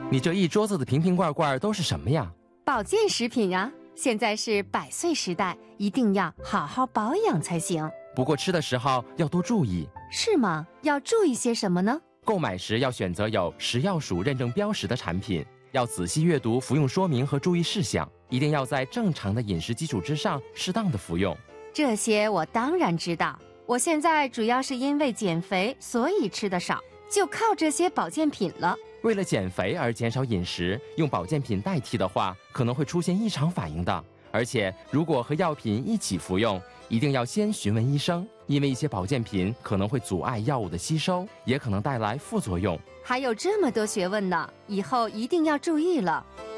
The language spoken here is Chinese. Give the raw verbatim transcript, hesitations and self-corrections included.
你这一桌子的瓶瓶罐罐都是什么呀？ 保健食品啊，现在是百岁时代，一定要好好保养才行。 不过吃的时候要多注意。 是吗？要注意些什么呢？ 购买时要选择有食药署认证标识的产品，要仔细阅读服用说明和注意事项，一定要在正常的饮食基础之上适当的服用。 这些我当然知道，我现在主要是因为减肥，所以吃得少，就靠这些保健品了。 为了减肥而减少饮食，用保健品代替的话，可能会出现异常反应的。而且，如果和药品一起服用，一定要先询问医生，因为一些保健品可能会阻碍药物的吸收，也可能带来副作用。 还有这么多学问呢，以后一定要注意了。